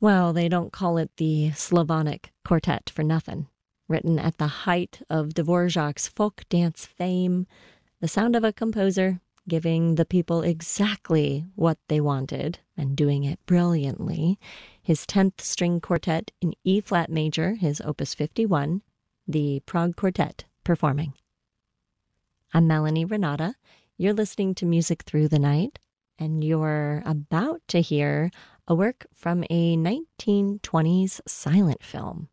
Well, they don't call it the Slavonic Quartet for nothing. Written at the height of Dvorak's folk dance fame, the sound of a composer giving the people exactly what they wanted and doing it brilliantly. His 10th string quartet in E-flat major, his Opus 51, the Prague Quartet performing. I'm Melanie Renata. You're listening to Music Through the Night, and you're about to hear a work from a 1920s silent film.